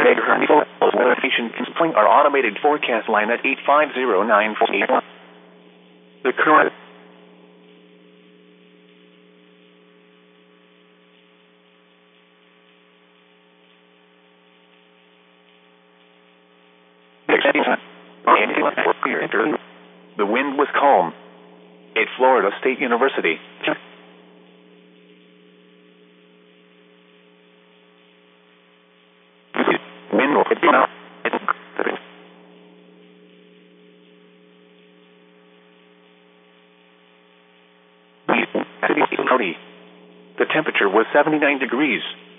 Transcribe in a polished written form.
Notification displaying our automated forecast line at 8509481. The current the wind was calm. At Florida State University. The temperature was 79 degrees.